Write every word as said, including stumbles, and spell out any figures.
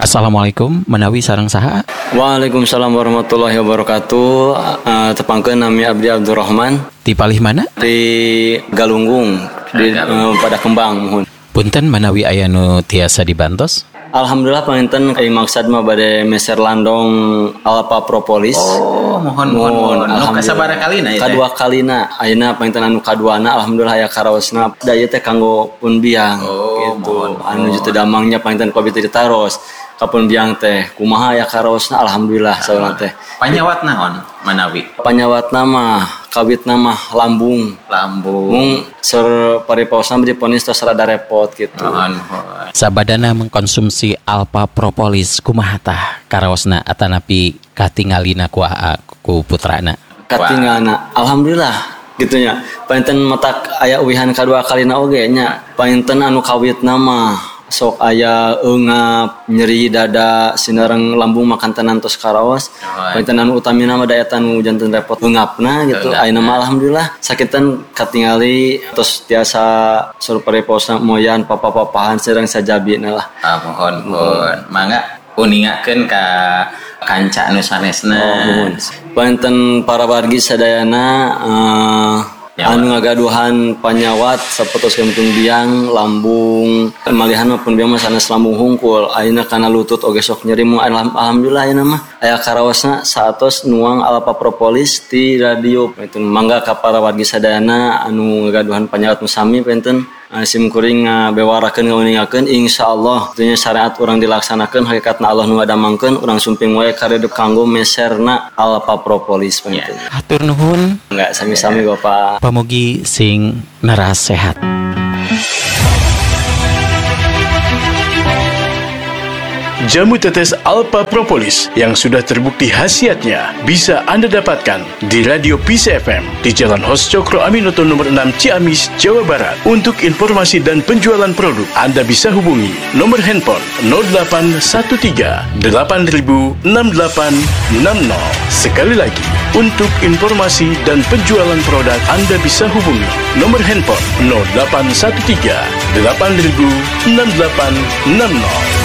Assalamualaikum, menawi sareng saha. Waalaikumsalam warahmatullahi wabarakatuh. Uh, tepangkeun nami Abdi Abdurrahman. Di palih mana? Di Galunggung, di uh, pada Kembang mohon. Punten menawi aya nu tiasa dibantos. Alhamdulillah panginten ai maksad mah bade meser landong alpa propolis. Oh, mohon mohon mohon. Anu kasabaraha kalina ieu? Kadua kalina. Ayeuna panginten anu kaduana alhamdulillah aya karaosna da ieu teh kanggo pun biang oh, gitu. Mohon, anu jutu damangnya panginten kopi teh ditaros. Kapun biang teh kumaha aya karaosna alhamdulillah saurang teh. Panyawat naon manawi? Panyawatna mah kawitna mah lambung. Lambung. Mung ser paripaosna diponis tos rada repot gitu. Mohon mohon. Sabadana mengkonsumsi alpha propolis kumaha tah karaosna atanapi katingalina ku ku putrana? Katingalna alhamdulillah gitunya. Panten matak aya uwihan kadua kalina oge nya. Panten anu kawitna mah sok aya eungap nyeri dada sinareng lambung makan tenan tos karaos. Panten anu utamina mah daya tanu janten repot eungapna gitu. Ayeuna mah alhamdulillah sakitan katingali tos tiasa sur pareposna moyan papa-papahan sareng sajabina lah. Ah mohon mohon. Mangga uningakeun ka kanca anu sanesna. Oh, mohon. Panten para wargi sadayana uh, anu ngagaduhan panyawat sapertos pun biang lambung malihan pun biang mah sanes lambung hungkul ayeuna kana lutut oge sok nyeri mu alhamdulillah ayeuna mah aya karaosna saatos nuang alpha propolis ti radio itu mangga ka para wargi sadayana anu ngagaduhan panyawat nu sami penten sim kuring ngabewarakeun ngauningakeun insyaallah tentunya syariat urang dilaksanakeun hakikatna Allah nu ngadamangkeun urang sumping wae karedep kanggo meserna alpha propolis penten. Hatur nuhun. Enggak sami-sami Bapak. Pamugi sing naras sehat. Jamu tetes alpha propolis yang sudah terbukti khasiatnya bisa Anda dapatkan di Radio Peace F M di Jalan Hos Cokro Aminoto nomor enam Ciamis, Jawa Barat. Untuk informasi dan penjualan produk, Anda bisa hubungi nomor handphone nol delapan satu tiga delapan nol enam delapan enam nol. Sekali lagi, untuk informasi dan penjualan produk, Anda bisa hubungi nomor handphone nol delapan satu tiga delapan nol enam delapan enam nol.